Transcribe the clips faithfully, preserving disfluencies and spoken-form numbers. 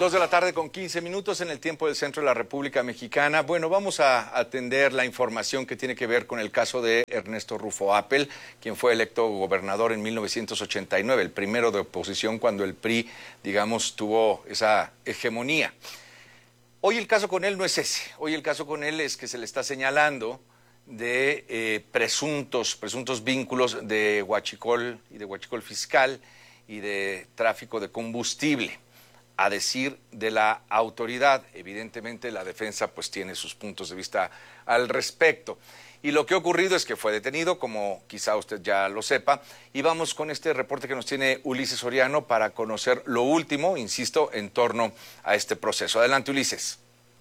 Dos de la tarde con quince minutos en el tiempo del centro de la República Mexicana. Bueno, vamos a atender la información que tiene que ver con el caso de Ernesto Rufo Appel, quien fue electo gobernador en mil novecientos ochenta y nueve, el primero de oposición cuando el P R I, digamos, tuvo esa hegemonía. Hoy el caso con él no es ese. Hoy el caso con él es que se le está señalando de eh, presuntos, presuntos vínculos de huachicol y de huachicol fiscal y de tráfico de combustible. A decir de la autoridad, evidentemente la defensa pues tiene sus puntos de vista al respecto. Y lo que ha ocurrido es que fue detenido, como quizá usted ya lo sepa, y vamos con este reporte que nos tiene Ulises Soriano para conocer lo último, insisto, en torno a este proceso. Adelante, Ulises.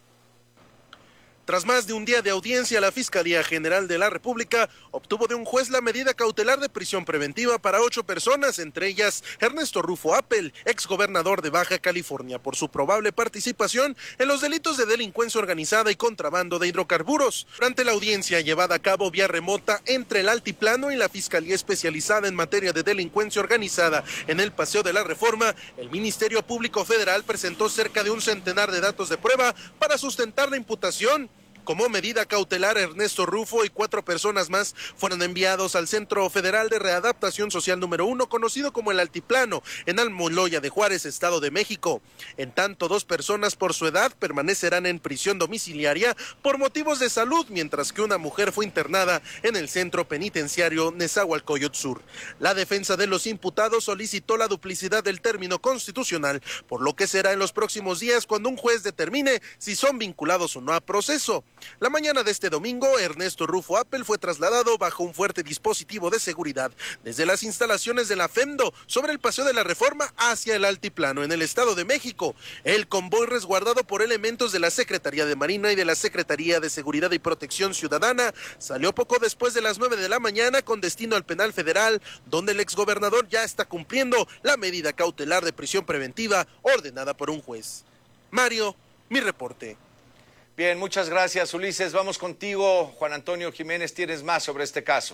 Tras más de un día de audiencia, la Fiscalía General de la República obtuvo de un juez la medida cautelar de prisión preventiva para ocho personas, entre ellas Ernesto Rufo Appel, exgobernador de Baja California, por su probable participación en los delitos de delincuencia organizada y contrabando de hidrocarburos. Durante la audiencia llevada a cabo vía remota entre el Altiplano y la Fiscalía Especializada en Materia de Delincuencia Organizada en el Paseo de la Reforma, el Ministerio Público Federal presentó cerca de un centenar de datos de prueba para sustentar la imputación. Como medida cautelar, Ernesto Rufo y cuatro personas más fueron enviados al Centro Federal de Readaptación Social número uno, conocido como el Altiplano, en Almoloya de Juárez, Estado de México. En tanto, dos personas por su edad permanecerán en prisión domiciliaria por motivos de salud, mientras que una mujer fue internada en el Centro Penitenciario Nezahualcóyotl Sur. La defensa de los imputados solicitó la duplicidad del término constitucional, por lo que será en los próximos días cuando un juez determine si son vinculados o no a proceso. La mañana de este domingo, Ernesto Rufo Appel fue trasladado bajo un fuerte dispositivo de seguridad desde las instalaciones de la FEMDO sobre el Paseo de la Reforma hacia el Altiplano en el Estado de México. El convoy, resguardado por elementos de la Secretaría de Marina y de la Secretaría de Seguridad y Protección Ciudadana, salió poco después de las nueve de la mañana con destino al Penal Federal, donde el exgobernador ya está cumpliendo la medida cautelar de prisión preventiva ordenada por un juez. Mario, mi reporte. Bien, muchas gracias, Ulises. Vamos contigo, Juan Antonio Jiménez. ¿Tienes más sobre este caso?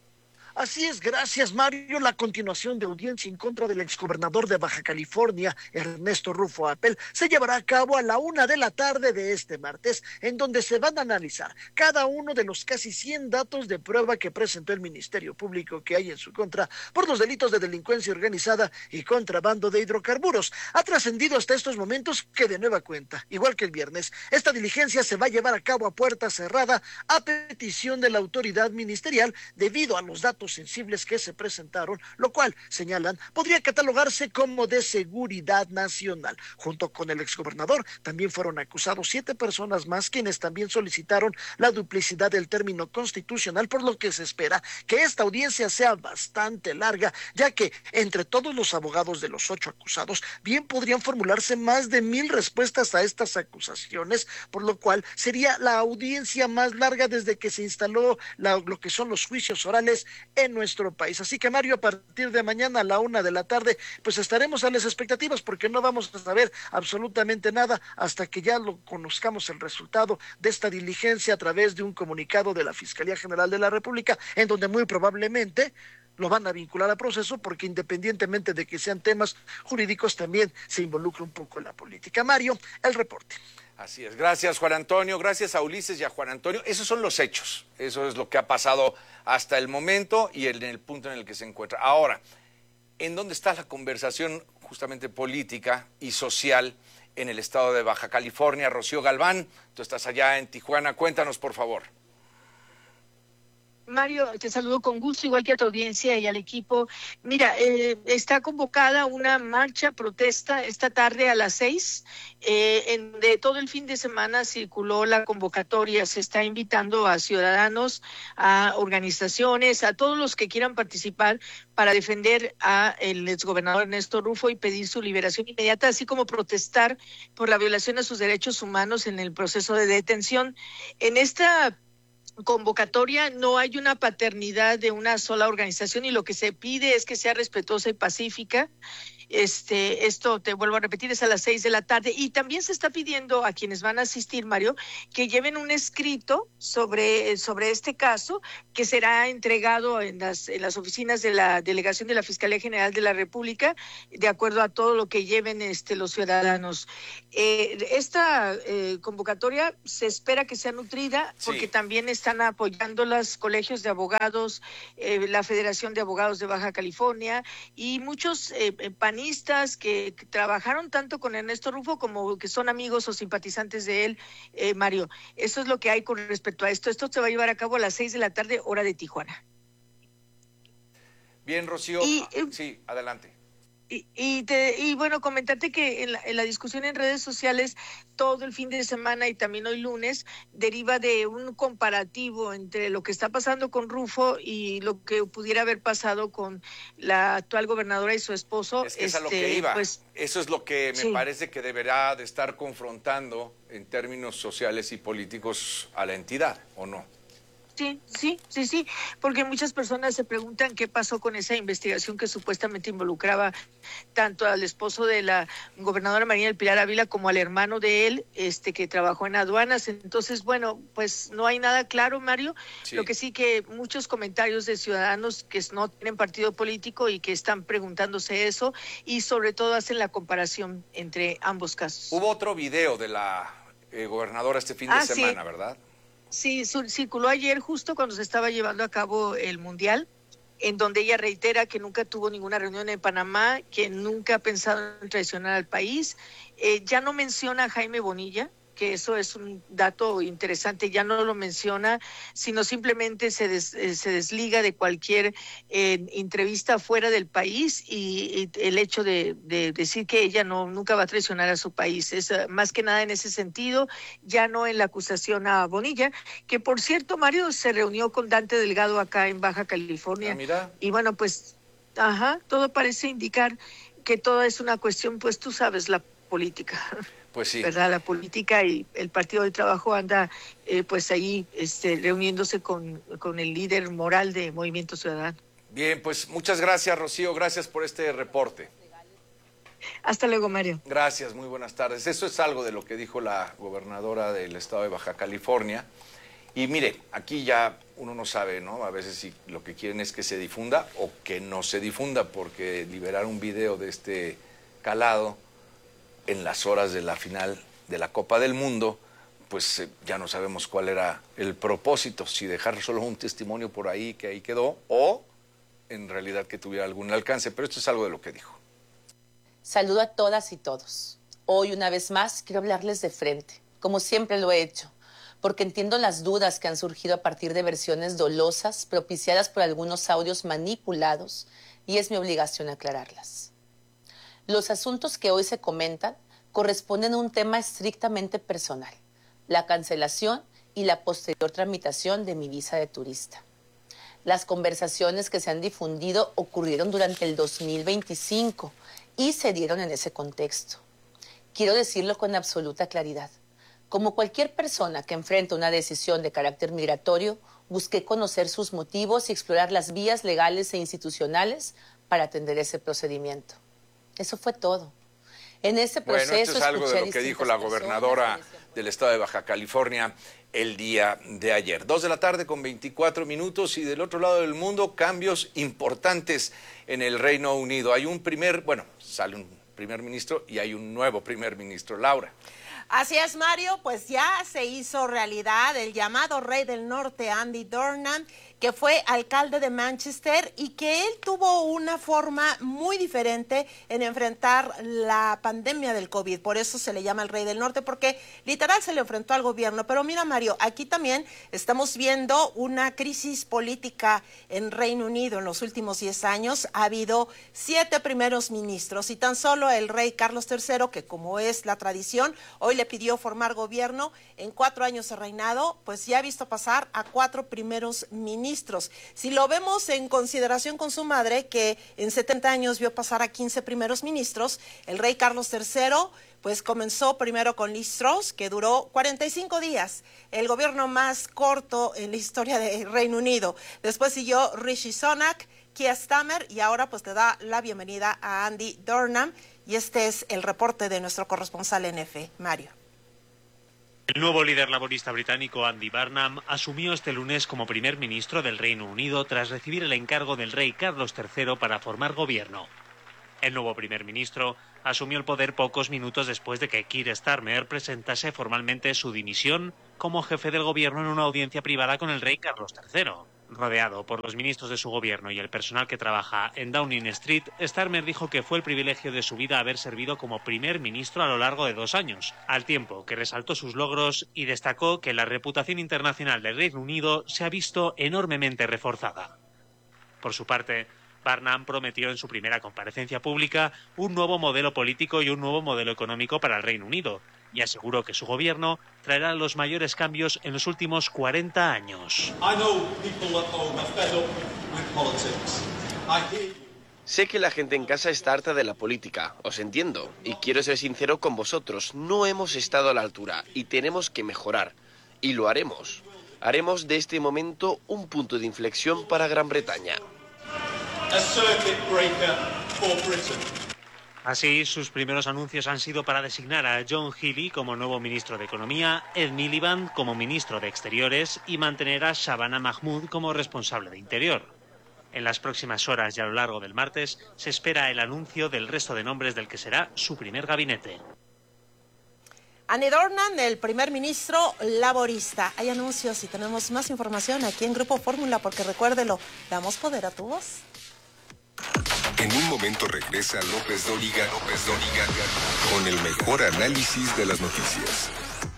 Así es, gracias, Mario. La continuación de audiencia en contra del exgobernador de Baja California, Ernesto Rufo Appel, se llevará a cabo a la una de la tarde de este martes, en donde se van a analizar cada uno de los casi cien datos de prueba que presentó el Ministerio Público que hay en su contra por los delitos de delincuencia organizada y contrabando de hidrocarburos. Ha trascendido hasta estos momentos que, de nueva cuenta, igual que el viernes, esta diligencia se va a llevar a cabo a puerta cerrada a petición de la autoridad ministerial debido a los datos sensibles que se presentaron, lo cual, señalan, podría catalogarse como de seguridad nacional. Junto con el exgobernador, también fueron acusados siete personas más, quienes también solicitaron la duplicidad del término constitucional, por lo que se espera que esta audiencia sea bastante larga, ya que entre todos los abogados de los ocho acusados, bien podrían formularse más de mil respuestas a estas acusaciones, por lo cual sería la audiencia más larga desde que se instaló la, lo que son los juicios orales en nuestro país. Así que, Mario, a partir de mañana a la una de la tarde, pues estaremos a las expectativas, porque no vamos a saber absolutamente nada hasta que ya lo conozcamos el resultado de esta diligencia a través de un comunicado de la Fiscalía General de la República, en donde muy probablemente lo van a vincular a proceso, porque independientemente de que sean temas jurídicos, también se involucra un poco en la política. Mario, el reporte. Así es, gracias Juan Antonio, gracias a Ulises y a Juan Antonio. Esos son los hechos, eso es lo que ha pasado hasta el momento y en el punto en el que se encuentra. Ahora, ¿en dónde está la conversación justamente política y social en el estado de Baja California? Rocío Galván, tú estás allá en Tijuana, cuéntanos por favor. Mario, te saludo con gusto, igual que a tu audiencia y al equipo. Mira, eh, está convocada una marcha protesta esta tarde a las seis. Eh, en, de todo el fin de semana circuló la convocatoria. Se está invitando a ciudadanos, a organizaciones, a todos los que quieran participar para defender a el exgobernador Ernesto Rufo y pedir su liberación inmediata, así como protestar por la violación a sus derechos humanos en el proceso de detención. En esta convocatoria no hay una paternidad de una sola organización y lo que se pide es que sea respetuosa y pacífica. Este, esto te vuelvo a repetir, es a las seis de la tarde. Y también se está pidiendo a quienes van a asistir, Mario, que lleven un escrito sobre, sobre este caso, que será entregado en las, en las oficinas de la Delegación de la Fiscalía General de la República, de acuerdo a todo lo que lleven este, los ciudadanos. Eh, esta eh, convocatoria se espera que sea nutrida, porque Sí. también están apoyando los colegios de abogados, eh, la Federación de Abogados de Baja California y muchos eh, panistas que, que trabajaron tanto con Ernesto Rufo como que son amigos o simpatizantes de él, eh, Mario. Eso es lo que hay con respecto a esto. Esto se va a llevar a cabo a las seis de la tarde, hora de Tijuana. Bien, Rocío. Y, Ah, eh, sí, adelante. Y, y, te, y bueno, comentarte que en la, en la discusión en redes sociales todo el fin de semana y también hoy lunes deriva de un comparativo entre lo que está pasando con Rufo y lo que pudiera haber pasado con la actual gobernadora y su esposo. Es que es este, a lo que iba. Pues, Eso es lo que me sí. parece que deberá de estar confrontando en términos sociales y políticos a la entidad, ¿o no? Sí, sí, sí, sí, porque muchas personas se preguntan qué pasó con esa investigación que supuestamente involucraba tanto al esposo de la gobernadora María del Pilar Ávila como al hermano de él, este que trabajó en aduanas. Entonces, bueno, pues no hay nada claro, Mario. Sí. Lo que sí que muchos comentarios de ciudadanos que no tienen partido político y que están preguntándose eso y sobre todo hacen la comparación entre ambos casos. Hubo otro video de la eh, gobernadora este fin Ah, de sí. semana, ¿verdad? Sí, circuló ayer justo cuando se estaba llevando a cabo el Mundial, en donde ella reitera que nunca tuvo ninguna reunión en Panamá, que nunca ha pensado en traicionar al país. Eh, ya no menciona a Jaime Bonilla, que eso es un dato interesante, ya no lo menciona, sino simplemente se, des, eh, se desliga de cualquier eh, entrevista fuera del país y, y el hecho de, de decir que ella no nunca va a traicionar a su país. Es uh, más que nada en ese sentido, ya no en la acusación a Bonilla, que por cierto, Mario, se reunió con Dante Delgado acá en Baja California. Ah, mira. Y bueno, pues, ajá, todo parece indicar que todo es una cuestión, pues tú sabes, la política. Pues sí. ¿Verdad? La política y el Partido del Trabajo anda eh, pues ahí este, reuniéndose con, con el líder moral de Movimiento Ciudadano. Bien, pues muchas gracias, Rocío. Gracias por este reporte. Hasta luego, Mario. Gracias, muy buenas tardes. Eso es algo de lo que dijo la gobernadora del estado de Baja California. Y mire, aquí ya uno no sabe, ¿no? A veces si lo que quieren es que se difunda o que no se difunda, porque liberar un video de este calado en las horas de la final de la Copa del Mundo, pues eh, ya no sabemos cuál era el propósito, si dejar solo un testimonio por ahí que ahí quedó, o en realidad que tuviera algún alcance, pero esto es algo de lo que dijo. Saludo a todas y todos. Hoy, una vez más, quiero hablarles de frente, como siempre lo he hecho, porque entiendo las dudas que han surgido a partir de versiones dolosas, propiciadas por algunos audios manipulados, y es mi obligación aclararlas. Los asuntos que hoy se comentan corresponden a un tema estrictamente personal, la cancelación y la posterior tramitación de mi visa de turista. Las conversaciones que se han difundido ocurrieron durante el dos mil veinticinco y se dieron en ese contexto. Quiero decirlo con absoluta claridad. Como cualquier persona que enfrenta una decisión de carácter migratorio, busqué conocer sus motivos y explorar las vías legales e institucionales para atender ese procedimiento. Eso fue todo. En ese proceso, bueno, esto es algo de lo que dijo la gobernadora del estado de Baja California el día de ayer. Dos de la tarde con veinticuatro minutos y del otro lado del mundo, cambios importantes en el Reino Unido. Hay un primer, bueno, sale un primer ministro y hay un nuevo primer ministro, Laura. Así es, Mario, pues ya se hizo realidad el llamado Rey del Norte, Andy Burnham, que fue alcalde de Manchester y que él tuvo una forma muy diferente en enfrentar la pandemia del COVID. Por eso se le llama el Rey del Norte, porque literal se le enfrentó al gobierno. Pero mira, Mario, aquí también estamos viendo una crisis política en Reino Unido en los últimos diez años. Ha habido siete primeros ministros y tan solo el rey Carlos tercero, que como es la tradición, hoy le pidió formar gobierno en cuatro años de reinado, pues ya ha visto pasar a cuatro primeros ministros. Si lo vemos en consideración con su madre, que en setenta años vio pasar a quince primeros ministros, el rey Carlos tercero pues comenzó primero con Liz Truss, que duró cuarenta y cinco días, el gobierno más corto en la historia del Reino Unido. Después siguió Rishi Sunak, Keir Starmer, y ahora pues te da la bienvenida a Andy Burnham, y este es el reporte de nuestro corresponsal en F, Mario. El nuevo líder laborista británico Andy Burnham asumió este lunes como primer ministro del Reino Unido tras recibir el encargo del rey Carlos tercero para formar gobierno. El nuevo primer ministro asumió el poder pocos minutos después de que Keir Starmer presentase formalmente su dimisión como jefe del gobierno en una audiencia privada con el rey Carlos tercero. Rodeado por los ministros de su gobierno y el personal que trabaja en Downing Street, Starmer dijo que fue el privilegio de su vida haber servido como primer ministro a lo largo de dos años, al tiempo que resaltó sus logros y destacó que la reputación internacional del Reino Unido se ha visto enormemente reforzada. Por su parte, Burnham prometió en su primera comparecencia pública un nuevo modelo político y un nuevo modelo económico para el Reino Unido, y aseguró que su gobierno traerá los mayores cambios en los últimos cuarenta años. Sé que la gente en casa está harta de la política, os entiendo, y quiero ser sincero con vosotros, no hemos estado a la altura y tenemos que mejorar, y lo haremos. Haremos de este momento un punto de inflexión para Gran Bretaña. Así, sus primeros anuncios han sido para designar a John Healey como nuevo ministro de Economía, Ed Miliband como ministro de Exteriores y mantener a Shabana Mahmood como responsable de Interior. En las próximas horas y a lo largo del martes se espera el anuncio del resto de nombres del que será su primer gabinete. Andy Burnham, el primer ministro laborista. Hay anuncios y tenemos más información aquí en Grupo Fórmula, porque recuérdelo, damos poder a tu voz. En un momento regresa López Dóriga, López Dóriga, con el mejor análisis de las noticias.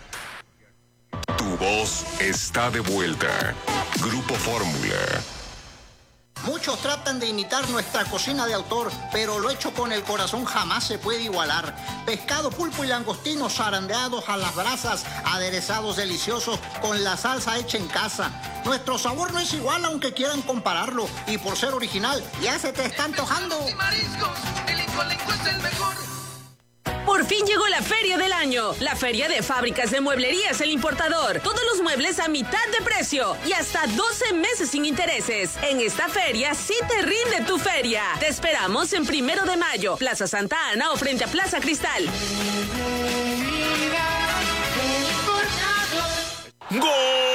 Tu voz está de vuelta. Grupo Fórmula. Muchos tratan de imitar nuestra cocina de autor, pero lo hecho con el corazón jamás se puede igualar. Pescado, pulpo y langostinos zarandeados a las brasas, aderezados deliciosos con la salsa hecha en casa. Nuestro sabor no es igual aunque quieran compararlo, y por ser original ya se te está antojando. Mariscos, el Incolenco es el mejor. Por fin llegó la feria del año, la feria de fábricas de mueblerías El Importador. Todos los muebles a mitad de precio y hasta doce meses sin intereses. En esta feria sí te rinde tu feria. Te esperamos en Primero de Mayo, Plaza Santa Ana o frente a Plaza Cristal. ¡Gol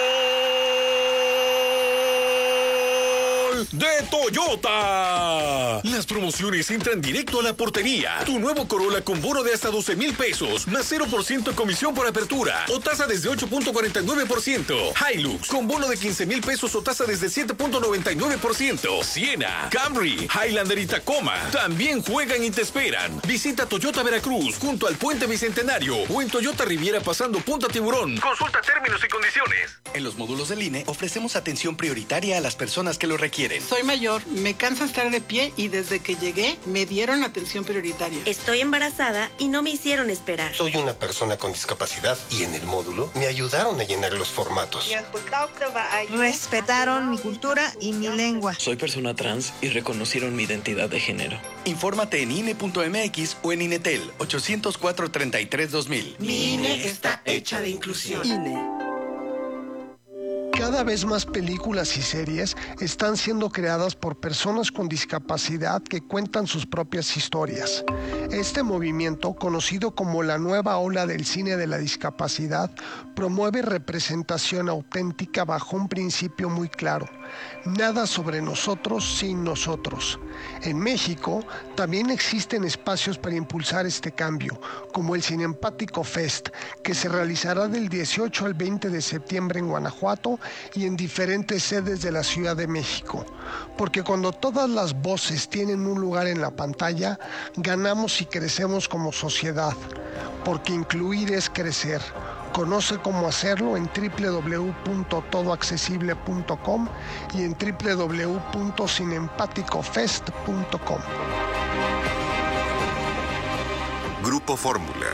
de Toyota! Las promociones entran directo a la portería. Tu nuevo Corolla con bono de hasta doce mil pesos, más cero por ciento comisión por apertura o tasa desde ocho punto cuarenta y nueve por ciento. Hilux con bono de quince mil pesos o tasa desde siete punto noventa y nueve por ciento. Siena, Camry, Highlander y Tacoma también juegan y te esperan. Visita Toyota Veracruz junto al Puente Bicentenario o en Toyota Riviera pasando Punta Tiburón. Consulta términos y condiciones. En los módulos del I N E ofrecemos atención prioritaria a las personas que lo requieren. Soy mayor, me cansa estar de pie y desde que llegué me dieron atención prioritaria. Estoy embarazada y no me hicieron esperar. Soy una persona con discapacidad y en el módulo me ayudaron a llenar los formatos. Respetaron mi cultura y mi lengua. Soy persona trans y reconocieron mi identidad de género. Infórmate en I N E punto M X o en Inetel ochocientos cuatro, treinta y tres, dos mil. Mi I N E está hecha de inclusión. I N E. Cada vez más películas y series están siendo creadas por personas con discapacidad que cuentan sus propias historias. Este movimiento, conocido como la nueva ola del cine de la discapacidad, promueve representación auténtica bajo un principio muy claro: nada sobre nosotros sin nosotros. En México también existen espacios para impulsar este cambio, como el Cinempático Fest, que se realizará del dieciocho al veinte de septiembre en Guanajuato y en diferentes sedes de la Ciudad de México. Porque cuando todas las voces tienen un lugar en la pantalla, ganamos y crecemos como sociedad. Porque incluir es crecer. Conoce cómo hacerlo en doble u doble u doble u punto todo accesible punto com y en doble u doble u doble u punto cinempático fest punto com. Grupo Fórmula.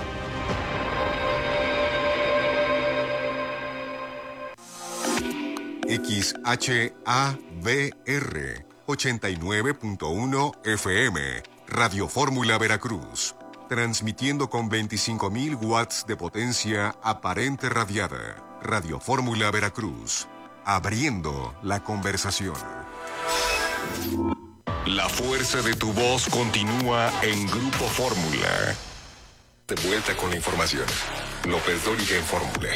X H A V R ochenta y nueve punto uno F M, Radio Fórmula Veracruz, transmitiendo con veinticinco mil watts de potencia aparente radiada. Radio Fórmula Veracruz, abriendo la conversación. La fuerza de tu voz continúa en Grupo Fórmula. De vuelta con la información. López Dóriga en Fórmula.